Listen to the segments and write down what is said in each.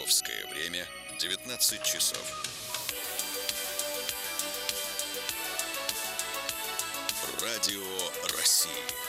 Московское время 19 часов. Радио России.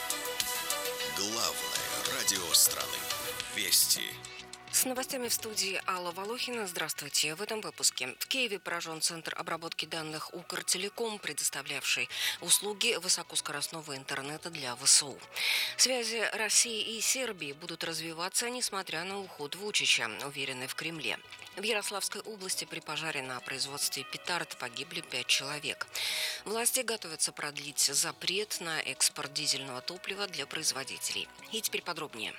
Главное радио страны. Вести. С новостями в студии Алла Волохина. Здравствуйте. В этом выпуске. В Киеве поражен центр обработки данных Укртелеком, предоставлявший услуги высокоскоростного интернета для ВСУ. Связи России и Сербии будут развиваться, несмотря на уход Вучича, уверены в Кремле. В Ярославской области при пожаре на производстве петард погибли 5 человек. Власти готовятся продлить запрет на экспорт дизельного топлива для производителей. И теперь подробнее.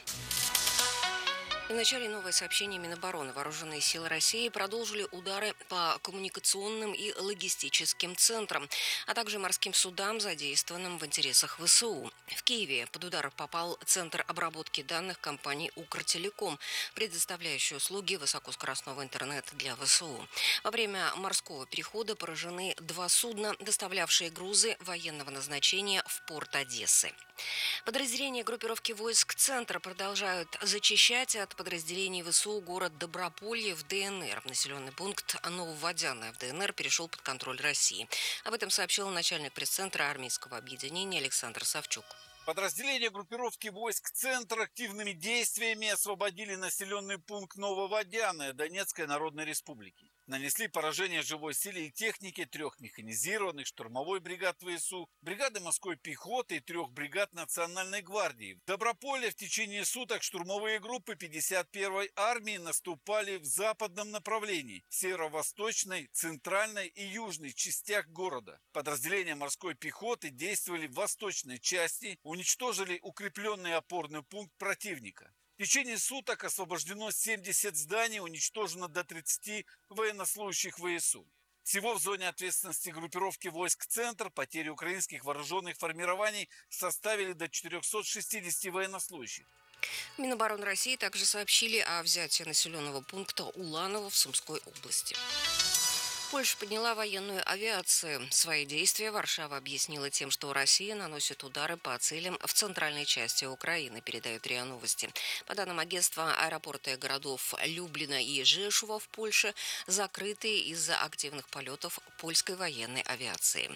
В начале новое сообщение Минобороны. Вооруженные силы России продолжили удары по коммуникационным и логистическим центрам, а также морским судам, задействованным в интересах ВСУ. В Киеве под удар попал центр обработки данных компании Укртелеком, предоставляющий услуги высокоскоростного интернета для ВСУ. Во время морского перехода поражены 2 судна, доставлявшие грузы военного назначения в порт Одессы. Подразделения группировки войск «Центр» продолжают зачищать от подразделений ВСУ город Доброполье в ДНР. Населенный пункт Нововодяное в ДНР перешел под контроль России. Об этом сообщил начальник пресс-центра армейского объединения Александр Савчук. Подразделения группировки войск «Центр» активными действиями освободили населенный пункт Нововодяное Донецкой Народной Республики. Нанесли поражение живой силе и технике 3 механизированных штурмовой бригад ВСУ, бригады морской пехоты и 3 бригад Национальной гвардии. В Доброполе в течение суток штурмовые группы 51-й армии наступали в западном направлении, северо-восточной, центральной и южной частях города. Подразделения морской пехоты действовали в восточной части, уничтожили укрепленный опорный пункт противника. В течение суток освобождено 70 зданий, уничтожено до 30 военнослужащих ВСУ. Всего в зоне ответственности группировки войск «Центр» потери украинских вооруженных формирований составили до 460 военнослужащих. Минобороны России также сообщили о взятии населенного пункта Уланово в Сумской области. Польша подняла военную авиацию. Свои действия Варшава объяснила тем, что Россия наносит удары по целям в центральной части Украины, передают РИА Новости. По данным агентства, аэропорты городов Люблина и Жешува в Польше закрыты из-за активных полетов польской военной авиации.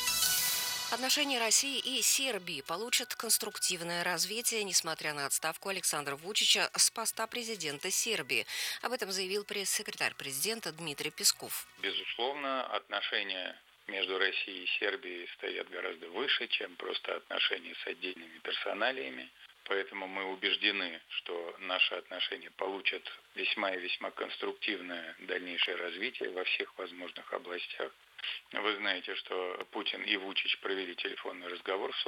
Отношения России и Сербии получат конструктивное развитие, несмотря на отставку Александра Вучича с поста президента Сербии. Об этом заявил пресс-секретарь президента Дмитрий Песков. Безусловно, отношения между Россией и Сербией стоят гораздо выше, чем просто отношения с отдельными персоналиями. Поэтому мы убеждены, что наши отношения получат весьма и весьма конструктивное дальнейшее развитие во всех возможных областях. Вы знаете, что Путин и Вучич провели телефонный разговор в